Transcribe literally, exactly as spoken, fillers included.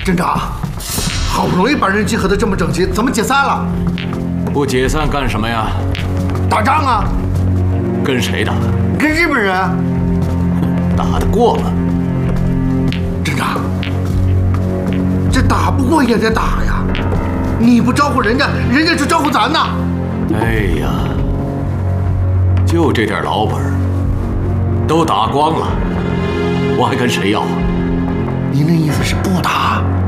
镇长，好不容易把人集合的这么整齐，怎么解散了？ 不解散干什么呀？ 打仗啊！ 跟谁打？ 跟日本人。 打得过吗？ 镇长，这打不过也得打呀！你不招呼人家，人家就招呼咱呢。 哎呀，就这点老本儿，都打光了，我还跟谁要啊？ 您那意思是不打？